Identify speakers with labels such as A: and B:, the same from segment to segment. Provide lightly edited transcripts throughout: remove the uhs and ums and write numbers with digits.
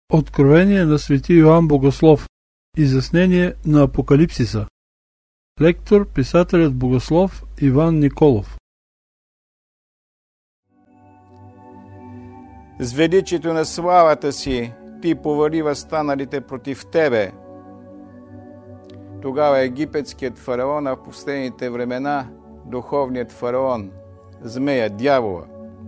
A: Откровение на свети Йоан Богослов. Изяснение на Апокалипсиса. Лектор, писателят богослов Иван Николов.
B: С величието на славата си ти повали възстаналите против тебе. Тогава египетският фараон, а в последните времена духовният фараон, змея, дявола.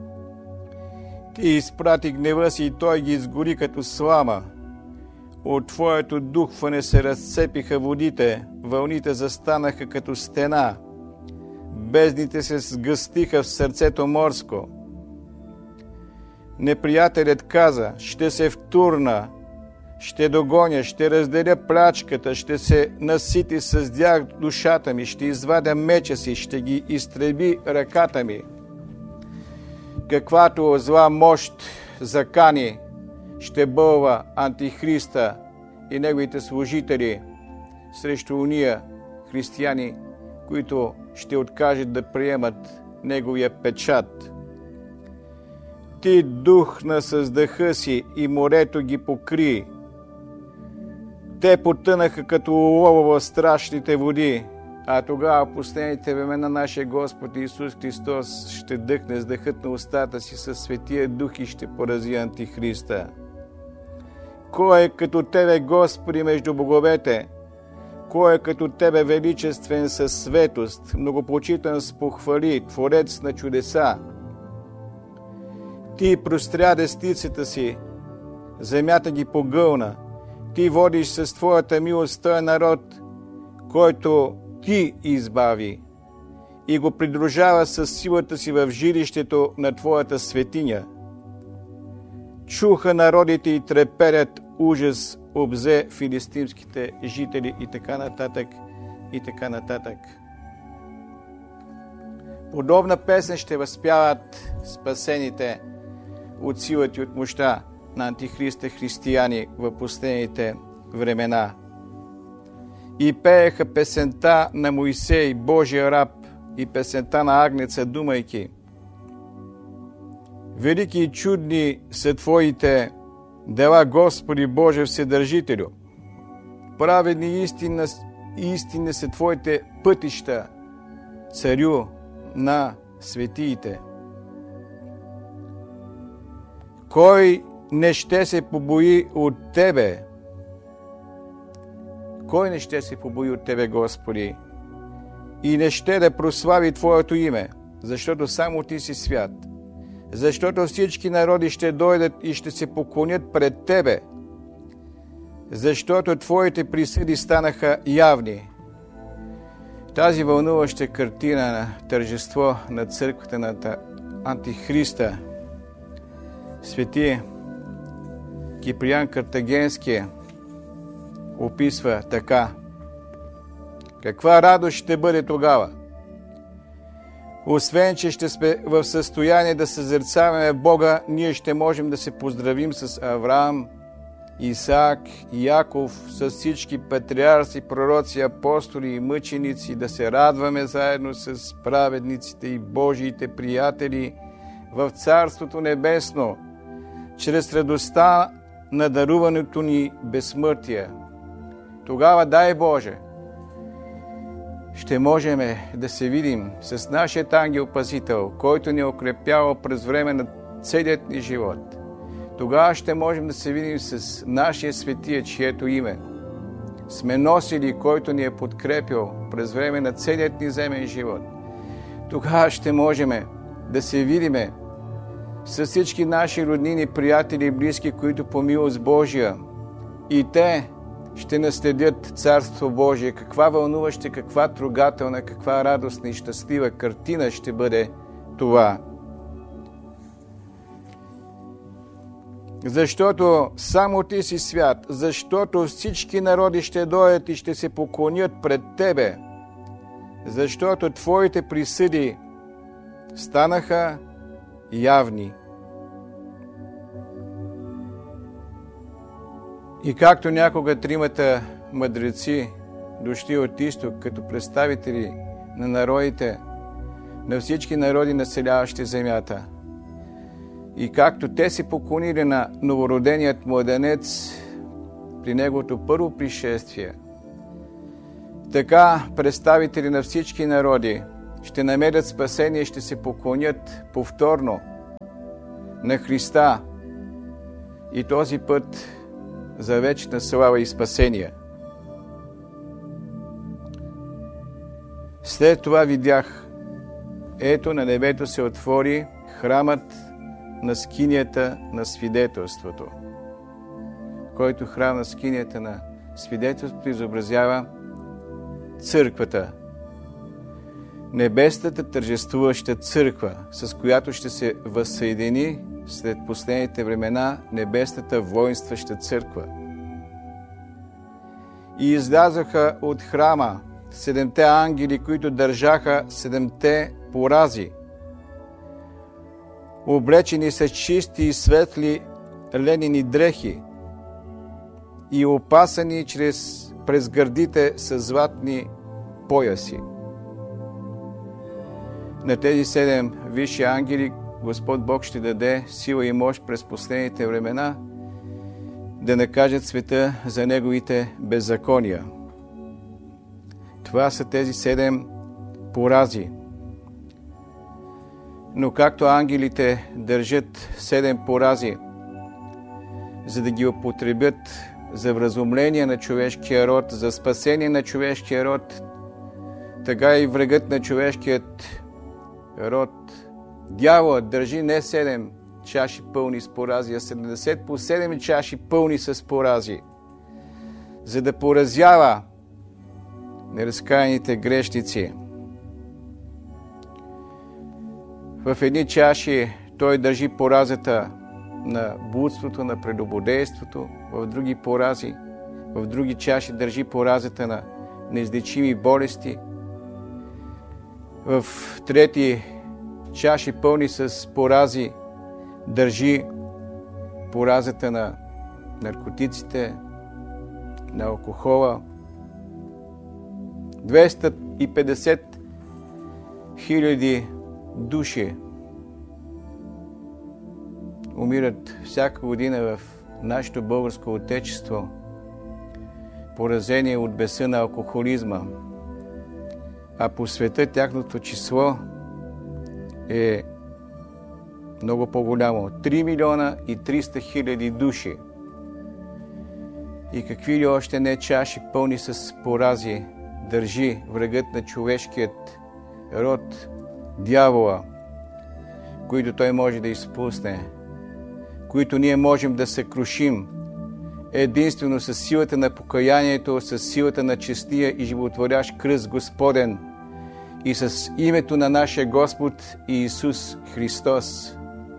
B: Ти изпрати гнева си и той ги изгори като слама. От твоето духване се разцепиха водите, вълните застанаха като стена, бездните се сгъстиха в сърцето морско. Неприятелят каза: ще се втурна, ще догоня, ще разделя плячката, ще се насити с дях душата ми, ще извадя меча си, ще ги изтреби ръката ми. Каквато зла мощ закани, ще бълва Антихриста и неговите служители срещу уния християни, които ще откажат да приемат неговия печат. Ти духна с дъха си и морето ги покри. Те потънаха като олово в страшните води, а тогава в последните времена нашия Господ Исус Христос ще дъхне с дъхът на устата си със Светия Дух и ще порази Антихриста. Кой е като Тебе, Господи, между боговете? Кой е като Тебе, величествен със светост, многопочитан с похвали, творец на чудеса? Ти простря десницата си, земята ги погълна. Ти водиш с Твоята милост този народ, който Ти избави и го придружава с силата си в жилището на Твоята светиня. Чуха народите и треперят, ужас обзе филистимските жители и така нататък, и така нататък. Подобна песен ще възпяват спасените от силата и от мощта на Антихриста християни в последните времена. И пееха песента на Моисей, Божия раб, и песента на Агнеца, думайки: велики и чудни са Твоите дела, Господи Боже Вседържителю. Праведни и истинни са Твоите пътища, Царю на светиите. Кой не ще се побои от Тебе? Кой не ще се побои от Тебе, Господи, и не ще да прослави Твоето име, защото само Ти си свят, защото всички народи ще дойдат и ще се поклонят пред Тебе, защото Твоите присъди станаха явни. Тази вълнуваща картина на тържество на църквата на Антихриста свети Киприан Картагенски описва така: каква радост ще бъде тогава! Освен, че ще сме в състояние да съзерцаваме Бога, ние ще можем да се поздравим с Авраам, Исаак и Яков, с всички патриарси, пророци, апостоли и мъченици, да се радваме заедно с праведниците и Божиите приятели в Царството Небесно, чрез радостта на даруването ни безсмъртие. Тогава, дай Боже, ще можем да се видим с нашият ангел-пазител, който ни е укрепявал през време на целият ни живот. Тогава ще можем да се видим с нашия светия, чието име сме носили, който ни е подкрепил през време на целият ни земен живот. Тогава ще можем да се видиме с всички наши роднини, приятели и близки, които по милост Божия и те ще наследят Царство Божие. Каква вълнуваща, каква трогателна, каква радостна и щастлива картина ще бъде това. Защото само Ти си свят, защото всички народи ще дойдат и ще се поклонят пред Тебе, защото Твоите присъди станаха явни. И както някога тримата мъдреци дошли от изток като представители на народите, на всички народи, населяващи земята, И както те се поклонили на новороденият младенец при неговото първо пришествие, така представители на всички народи ще намерят спасение и ще се поклонят повторно на Христа и този път за вечна слава и спасение. След това видях, ето на небето се отвори храмът на скинията на свидетелството, който храм на скинията на свидетелството изобразява църквата, небесната тържествуваща църква, с която ще се възсъедини след последните времена небесната воинстваща църква. И излязоха от храма 7 ангели, които държаха 7 порази, облечени с чисти и светли ленени дрехи и опасани през гърдите с златни пояси. На тези 7 висши ангели Господ Бог ще даде сила и мощ през последните времена да накажат света за неговите беззакония. Това са тези 7 порази. Но както ангелите държат 7 порази, за да ги употребят за вразумление на човешкия род, за спасение на човешкия род, така и врагът на човешкият род, дяволът държи не 7 чаши пълни с порази, а 70 по 7 чаши пълни с порази, за да поразява неразкаяните грешници. В едни чаши той държи поразата на блудството, на прелюбодейството, в други порази, в други чаши държи поразата на неизлечими болести, в трети чаши пълни с порази държи поразата на наркотиците, на алкохола. 250 000 души умират всяка година в нашето българско отечество, поразени от беса на алкохолизма, а по света тяхното число е много по-голямо. 3 милиона и 300 хиляди души. И какви ли още не чаши пълни с порази държи врагът на човешкият род, дявола, които той може да изпусне, които ние можем да съкрушим единствено с силата на покаянието, с силата на честия и животворящ кръст Господен и с името на нашия Господ Иисус Христос.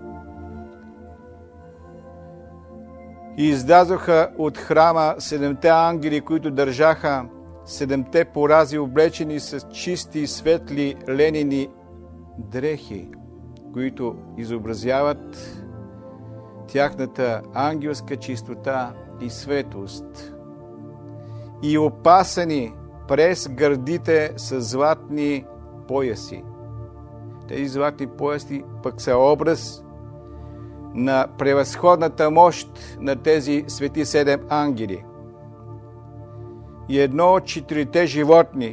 B: И излязоха от храма 7 ангели, които държаха 7 порази, облечени с чисти и светли ленени дрехи, които изобразяват тяхната ангелска чистота и светост, и опасани през гърдите с златни пояси. Тези златни пояси пък са образ на превъзходната мощ на тези свети 7 ангели. И едно от 4 животни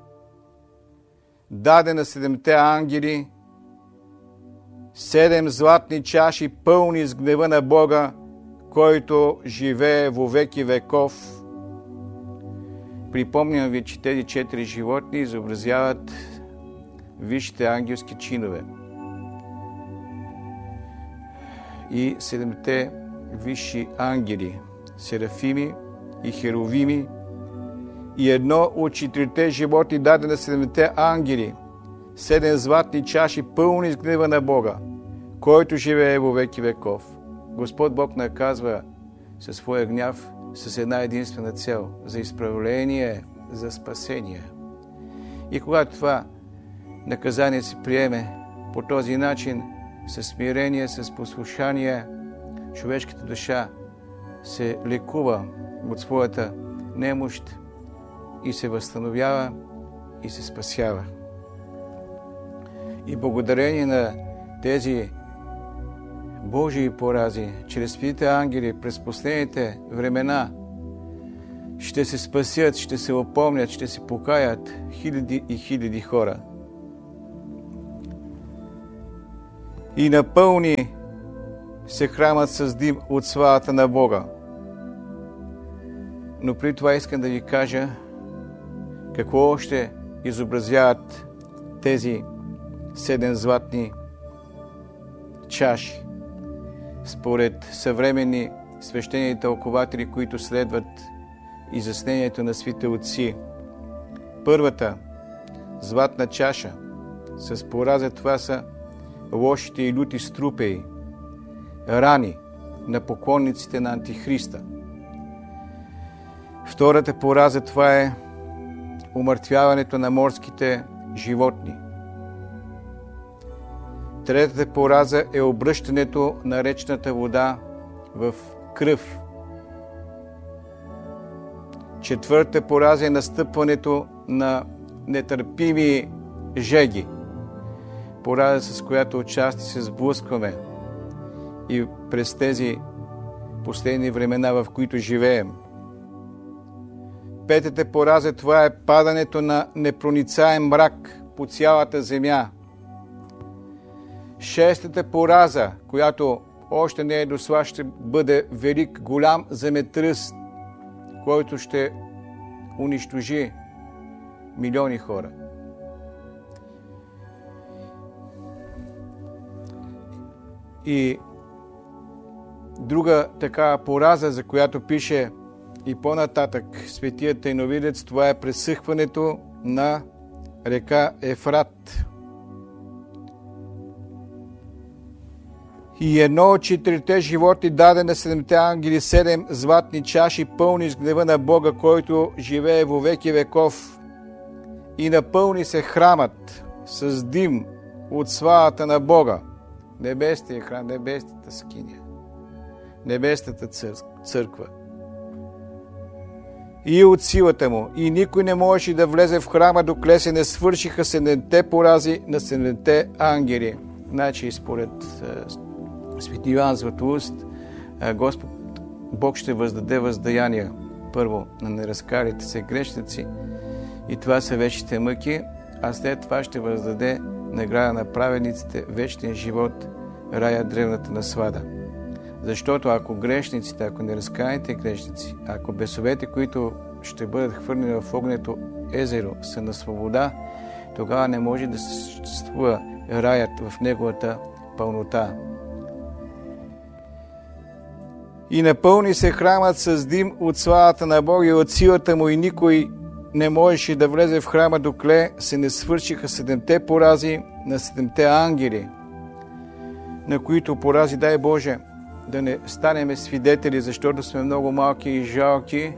B: даде на 7 ангели 7 златни чаши, пълни с гнева на Бога, който живее во веки веков. Припомням ви, че тези 4 животни изобразяват висшите ангелски чинове. И 7 висши ангели, серафими и херовими, и едно от 4 животни даде на 7 ангели 7 златни чаши, пълни с гнева на Бога, който живее во веки веков. Господ Бог наказва със своя гняв с една единствена цел – за изправление, за спасение. И когато това наказание се приеме по този начин, със смирение, с послушание, човешката душа се лекува от своята немощ и се възстановява и се спасява. И благодарение на тези Божии порази, чрез светите ангели през последните времена ще се спасят, ще се опомнят, ще се покаят хиляди и хиляди хора. И напълни се храмът с дим от славата на Бога. Но при това искам да ви кажа какво още изобразяват тези 7 златни чаши. Според съвременни свещени тълкователи, които следват изяснението на светите отци. Първата златна чаша с пораза, това са лошите и люти струпеи, рани на поклонниците на Антихриста. Втората пораза, това е умъртвяването на морските животни. Третата пораза е обръщането на речната вода в кръв. Четвъртата пораза е настъпването на нетърпими жеги. Пораза, с която отчасти се сблъскваме и през тези последни времена, в които живеем. Петата пораза, това е падането на непроницаем мрак по цялата земя. Шестата пораза, която още не е дошла, ще бъде велик, голям земетръс, който ще унищожи милиони хора. И друга такава пораза, за която пише и по-нататък светият тайновидец, това е пресъхването на река Ефрат. И едно от 4 животи даде на 7 ангели 7 златни чаши, пълни с гнева на Бога, който живее во веки веков. И напълни се храмът с дим от славата на Бога. Небесния храм, небесната скиня, небесната църква. И от силата му. И никой не можеше да влезе в храма, докле се не свършиха 7 порази на 7 ангели. Значи, според Свети Йоан Златоуст, Господ Бог ще въздаде въздаяния първо на неразкалите се грешници, и това са вечните мъки, а след това ще въздаде награда на праведниците, вечния живот, рая, древната наслада. Защото ако грешниците, ако неразканите грешници, ако бесовете, които ще бъдат хвърлени в огнето езеро, са на свобода, тогава не може да съществува раят в неговата пълнота. И напълни се храмът с дим от славата на Бога и от силата му, и никой не можеше да влезе в храма, докле се не свършиха 7 порази на 7 ангели, на които порази, дай Боже, да не станеме свидетели, защото сме много малки и жалки.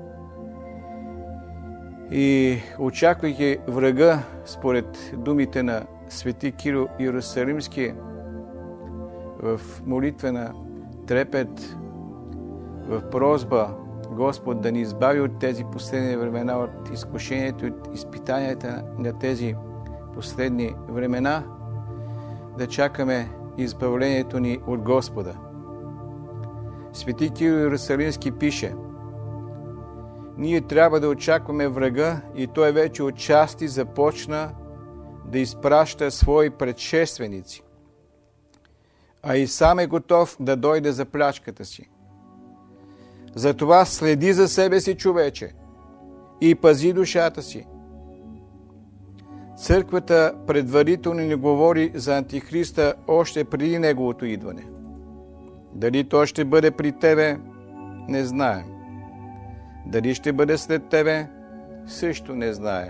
B: И очаквайки врага, според думите на свети Кирил Иерусалимски, в молитвена трепет, в прозба, Господ да ни избави от тези последни времена, от изкушението, от изпитанията на тези последни времена, да чакаме избавлението ни от Господа. Свети Кирил Иерусалимски пише: ние трябва да очакваме врага, и той вече отчасти започна да изпраща свои предшественици, а и сам е готов да дойде за плячката си. Затова следи за себе си, човече, и пази душата си. Църквата предварително ни говори за Антихриста още преди неговото идване. Дали той ще бъде при тебе, не знаем. Дали ще бъде след тебе, също не знаем.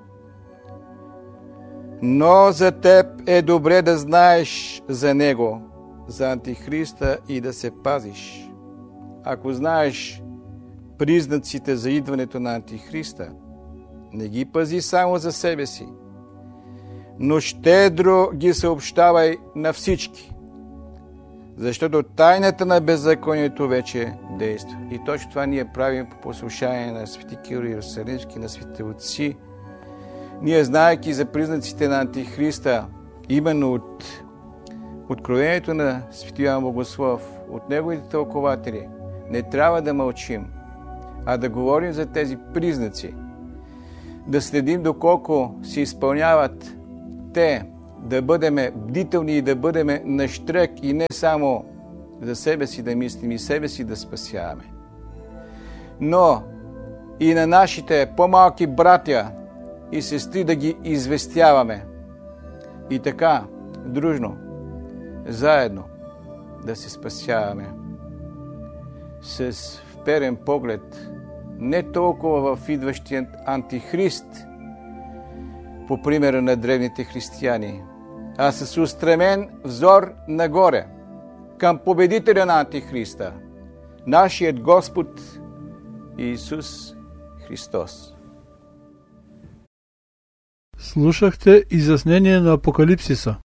B: Но за теб е добре да знаеш за него, за Антихриста, и да се пазиш. Ако знаеш признаците за идването на Антихриста, не ги пази само за себе си, но щедро ги съобщавай на всички, защото тайната на беззаконието вече действа. И точно това ние правим по послушание на свети Кирил Иерусалимски, на светите отци. Ние, знаейки за признаците на Антихриста, именно от откровението на Свети Йоан Богослов, от неговите тълкователи, не трябва да мълчим, а да говорим за тези признаци, да следим доколко се изпълняват те, да бъдем бдителни и да бъдем нащрек и не само за себе си да мислим и себе си да спасяваме, но и на нашите по-малки братя и сестри да ги известяваме. И така, дружно, заедно да се спасяваме с вперен поглед не толкова в идващият антихрист, по примера на древните християни, а с устремен взор нагоре, към победителя на антихриста, нашият Господ Иисус Христос.
A: Слушахте изяснение на Апокалипсиса.